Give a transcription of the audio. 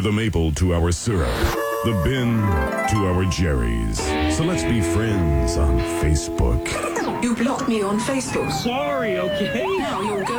the maple to our syrup, the bin to our Jerry's. So let's be friends on Facebook. You blocked me on Facebook. Sorry, okay? Now you'll go